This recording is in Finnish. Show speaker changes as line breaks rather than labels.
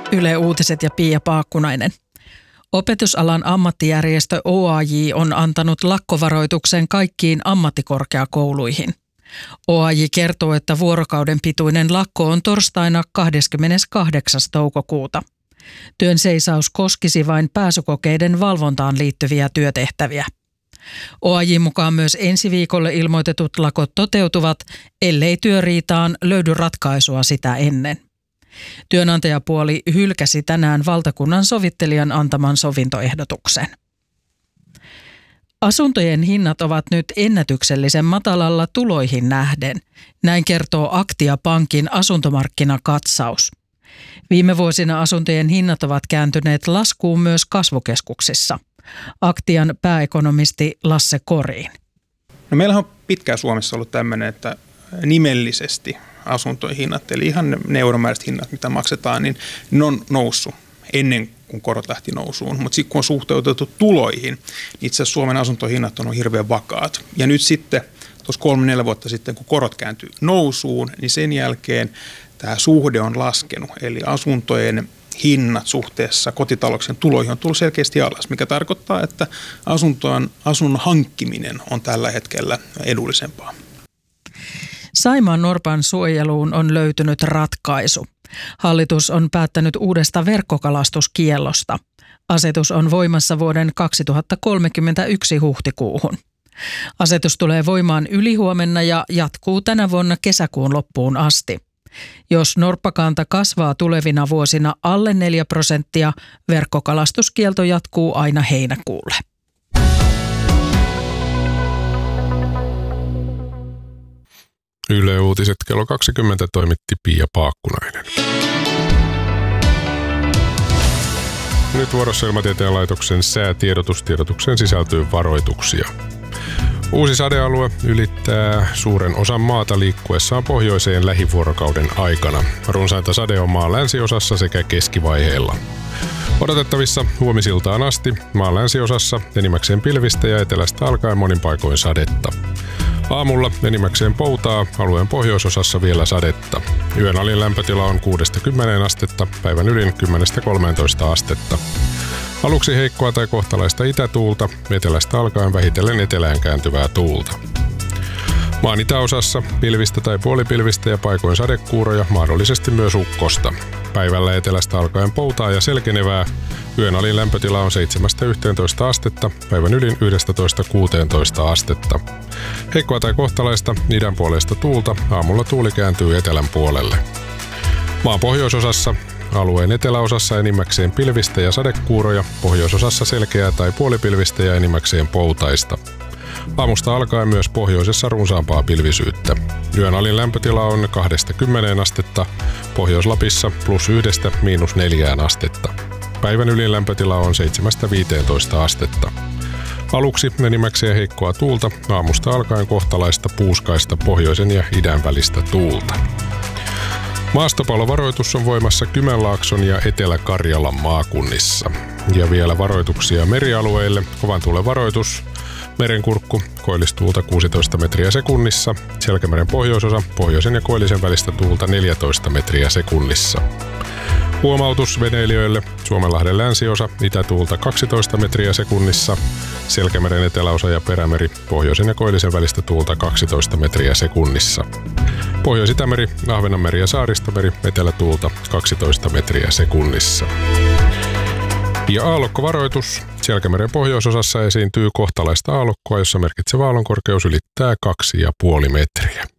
Yle Uutiset ja Pia Paakkunainen. Opetusalan ammattijärjestö OAJ on antanut lakkovaroituksen kaikkiin ammattikorkeakouluihin. OAJ kertoo, että vuorokauden pituinen lakko on torstaina 28. toukokuuta. Työn seisaus koskisi vain pääsykokeiden valvontaan liittyviä työtehtäviä. OAJ:n mukaan myös ensi viikolle ilmoitetut lakot toteutuvat, ellei työriitaan löydy ratkaisua sitä ennen. Työnantajapuoli hylkäsi tänään valtakunnan sovittelijan antaman sovintoehdotuksen. Asuntojen hinnat ovat nyt ennätyksellisen matalalla tuloihin nähden. Näin kertoo Aktia Pankin asuntomarkkinakatsaus. Viime vuosina asuntojen hinnat ovat kääntyneet laskuun myös kasvukeskuksissa. Aktian pääekonomisti Lasse Korin.
No meillähän on pitkään Suomessa ollut tämmöinen, että nimellisesti asuntojen hinnat, eli ihan ne euromääräiset hinnat, mitä maksetaan, niin ne on noussut ennen kuin korot lähti nousuun. Mutta sitten kun on suhteutettu tuloihin, niin itse asiassa Suomen asuntohinnat on hirveän vakaat. Ja nyt sitten tuossa 3-4 vuotta sitten, kun korot kääntyi nousuun, niin sen jälkeen tämä suhde on laskenut. Eli asuntojen hinnat suhteessa kotitalouksien tuloihin on tullut selkeästi alas, mikä tarkoittaa, että asunnon hankkiminen on tällä hetkellä edullisempaa.
Saimaan norpan suojeluun on löytynyt ratkaisu. Hallitus on päättänyt uudesta verkkokalastuskiellosta. Asetus on voimassa vuoden 2031 huhtikuuhun. Asetus tulee voimaan ylihuomenna ja jatkuu tänä vuonna kesäkuun loppuun asti. Jos norppakanta kasvaa tulevina vuosina alle 4%, verkkokalastuskielto jatkuu aina heinäkuulle.
Yle Uutiset kello 20 toimitti Pia Paakkunainen. Nyt vuorossa Ilmatieteen laitoksen säätiedotus. Tiedotukseen sisältyy varoituksia. Uusi sadealue ylittää suuren osan maata liikkuessaan pohjoiseen lähivuorokauden aikana. Runsainta sade on maan länsiosassa sekä keskivaiheilla. Odotettavissa huomisiltaan asti maan länsiosassa enimmäkseen pilvistä ja etelästä alkaen monin paikoin sadetta. Aamulla enimmäkseen poutaa, alueen pohjoisosassa vielä sadetta. Yön alin lämpötila on 6-10 astetta, päivän ylin 10-13 astetta. Aluksi heikkoa tai kohtalaista itätuulta, etelästä alkaen vähitellen etelään kääntyvää tuulta. Maan itäosassa pilvistä tai puolipilvistä ja paikoin sadekuuroja, mahdollisesti myös ukkosta. Päivällä etelästä alkaen poutaa ja selkenevää. Yön alin lämpötila on 7-11 astetta, päivän ylin 11-16 astetta. Heikkoa tai kohtalaista idän puolesta tuulta, aamulla tuuli kääntyy etelän puolelle. Maan pohjoisosassa, alueen eteläosassa enimmäkseen pilvistä ja sadekuuroja, pohjoisosassa selkeää tai puolipilvistä ja enimmäkseen poutaista. Aamusta alkaen myös pohjoisessa runsaampaa pilvisyyttä. Yön alin lämpötila on 2-10 astetta, Pohjois-Lapissa +1–-4 astetta. Päivän ylin lämpötila on 7-15 astetta. Aluksi enimmäkseen heikkoa tuulta, aamusta alkaen kohtalaista puuskaista pohjoisen ja idän välistä tuulta. Maastopallovaroitus on voimassa Kymenlaakson ja Etelä-Karjalan maakunnissa. Ja vielä varoituksia merialueille. Kovan tuulen varoitus. Merenkurkku, koillistuulta 16 metriä sekunnissa. Selkämeren pohjoisosa, pohjoisen ja koillisen välistä tuulta 14 metriä sekunnissa. Huomautus veneilijöille. Suomenlahden länsiosa, itätuulta 12 metriä sekunnissa. Selkämeren eteläosa ja perämeri, pohjoisen ja koillisen välistä tuulta 12 metriä sekunnissa. Pohjois-Itämeri, Ahvenanmeri ja Saaristomeri, etelätuulta 12 metriä sekunnissa. Ja aallokkovaroitus. Selkämeren pohjoisosassa esiintyy kohtalaista aallokkoa, jossa merkitsevä aallonkorkeus ylittää 2,5 metriä.